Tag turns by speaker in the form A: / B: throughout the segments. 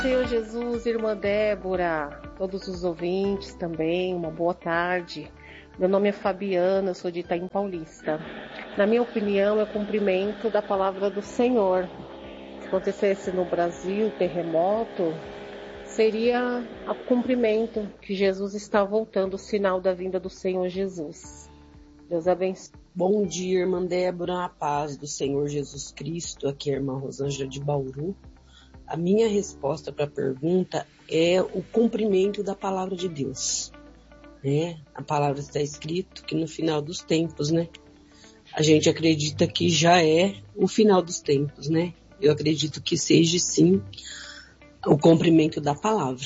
A: Senhor Jesus, irmã Débora, todos os ouvintes também, uma boa tarde. Meu nome é Fabiana, eu sou de Itaim Paulista. Na minha opinião, é o cumprimento da palavra do Senhor. Se acontecesse no Brasil terremoto, seria o cumprimento que Jesus está voltando, o sinal da vinda do Senhor Jesus. Deus abençoe.
B: Bom dia, irmã Débora, a paz do Senhor Jesus Cristo. Aqui é a irmã Rosângela de Bauru. A minha resposta para a pergunta é o cumprimento da palavra de Deus. A palavra está escrito que no final dos tempos, a gente acredita que já é o final dos tempos, Eu acredito que seja sim o cumprimento da palavra.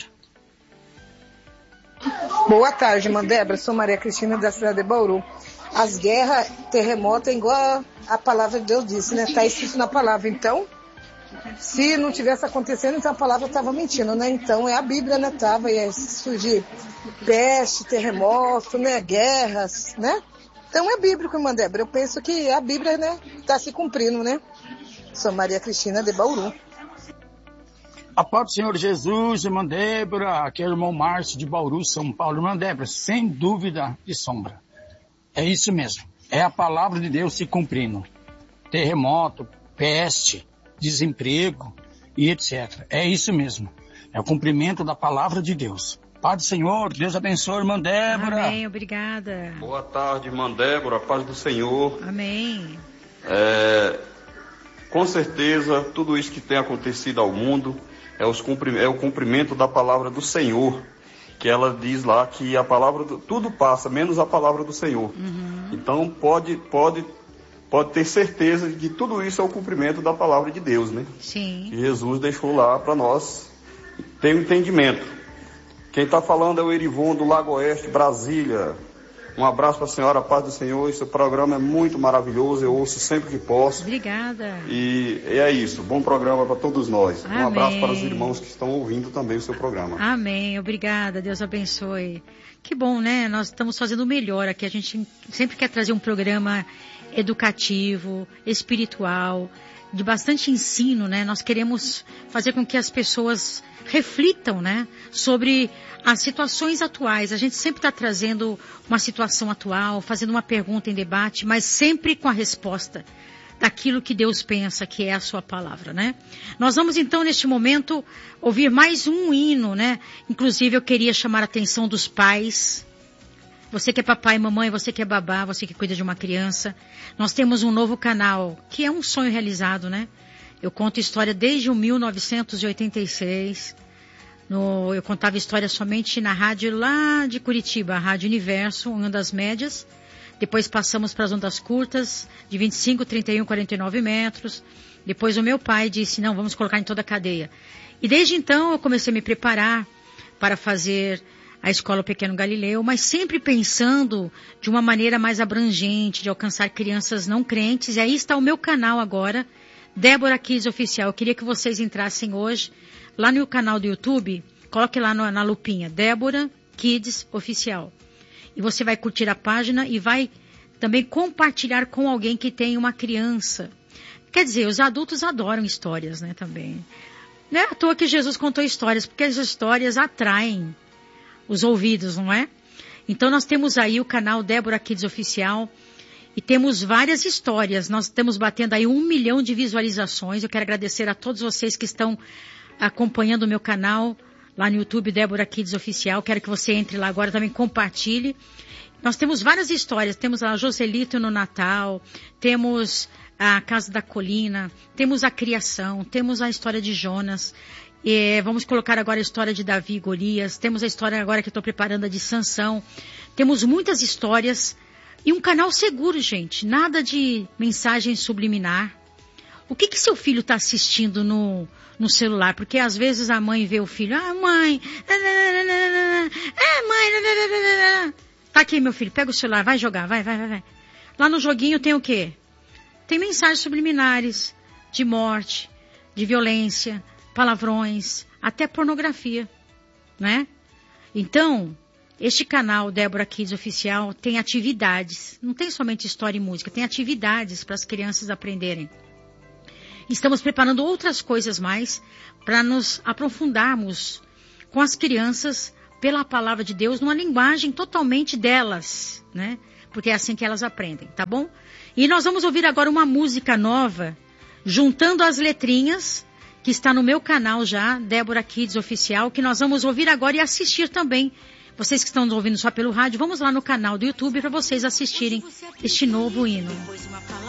C: Boa tarde, irmã Débora, sou Maria Cristina da cidade de Bauru. As guerras, terremoto é igual a palavra de Deus disse, Está escrito na palavra, então, se não tivesse acontecendo, então a palavra estava mentindo, Então é a Bíblia, ia surgir peste, terremoto, guerras, Então é bíblico, irmã Débora. Eu penso que a Bíblia, está se cumprindo, Sou Maria Cristina de Bauru.
D: A paz do Senhor Jesus, irmã Débora, aqui é o irmão Márcio de Bauru, São Paulo. Irmã Débora, sem dúvida de sombra. É isso mesmo. É a palavra de Deus se cumprindo. Terremoto, peste, desemprego e etc. É isso mesmo. É o cumprimento da palavra de Deus. Paz do Senhor, Deus abençoe, irmã Débora.
E: Amém, obrigada.
F: Boa tarde, irmã Débora, paz do Senhor.
E: Amém.
F: Com certeza, tudo isso que tem acontecido ao mundo é o cumprimento da palavra do Senhor, que ela diz lá que a palavra tudo passa, menos a palavra do Senhor.
E: Uhum.
F: Então, pode ter certeza de que tudo isso é o cumprimento da palavra de Deus,
E: Sim.
F: Que Jesus deixou lá para nós ter um entendimento. Quem está falando é o Erivon do Lago Oeste, Brasília. Um abraço para a senhora, a paz do Senhor. Esse programa é muito maravilhoso, eu ouço sempre que posso.
E: Obrigada.
F: E é isso, bom programa para todos nós.
E: Amém.
F: Um abraço para os irmãos que estão ouvindo também o seu programa.
E: Amém, obrigada, Deus abençoe. Que bom, Nós estamos fazendo o melhor aqui, a gente sempre quer trazer um programa educativo, espiritual, de bastante ensino, Nós queremos fazer com que as pessoas reflitam, sobre as situações atuais. A gente sempre está trazendo uma situação atual, fazendo uma pergunta em debate, mas sempre com a resposta daquilo que Deus pensa que é a sua palavra, Nós vamos então neste momento ouvir mais um hino, Inclusive eu queria chamar a atenção dos pais. Você que é papai e mamãe, você que é babá, você que cuida de uma criança. Nós temos um novo canal, que é um sonho realizado, Eu conto história desde 1986. Eu contava história somente na rádio lá de Curitiba, a Rádio Universo, uma das médias. Depois passamos para as ondas curtas, de 25, 31, 49 metros. Depois o meu pai disse, não, vamos colocar em toda a cadeia. E desde então eu comecei a me preparar para fazer a Escola Pequeno Galileu, mas sempre pensando de uma maneira mais abrangente, de alcançar crianças não crentes. E aí está o meu canal agora, Débora Kids Oficial. Eu queria que vocês entrassem hoje lá no canal do YouTube, coloque lá na lupinha, Débora Kids Oficial. E você vai curtir a página e vai também compartilhar com alguém que tem uma criança. Quer dizer, os adultos adoram histórias, também. Não é à toa que Jesus contou histórias, porque as histórias atraem os ouvidos, não é? Então nós temos aí o canal Débora Kids Oficial e temos várias histórias. Nós estamos batendo aí 1 milhão de visualizações. Eu quero agradecer a todos vocês que estão acompanhando o meu canal lá no YouTube, Débora Kids Oficial. Quero que você entre lá agora também, compartilhe. Nós temos várias histórias. Temos a Joselito no Natal, temos a Casa da Colina, temos a Criação, temos a história de Jonas. Vamos colocar agora a história de Davi e Golias. Temos a história agora que estou preparando de Sansão. Temos muitas histórias e um canal seguro, gente. Nada de mensagem subliminar. O que seu filho está assistindo no celular? Porque às vezes a mãe vê o filho. Mãe. Mãe. Tá aqui, meu filho. Pega o celular. Vai jogar. Vai. Lá no joguinho tem o quê? Tem mensagens subliminares de morte, de violência, palavrões, até pornografia, Então, este canal, Débora Kids Oficial, tem atividades. Não tem somente história e música, tem atividades para as crianças aprenderem. estamos preparando outras coisas mais para nos aprofundarmos com as crianças pela palavra de Deus numa linguagem totalmente delas, né? Porque é assim que elas aprendem, tá bom? E nós vamos ouvir agora uma música nova, juntando as letrinhas, que está no meu canal já, Débora Kids Oficial, que nós vamos ouvir agora e assistir também. Vocês que estão nos ouvindo só pelo rádio, vamos lá no canal do YouTube para vocês assistirem este novo hino.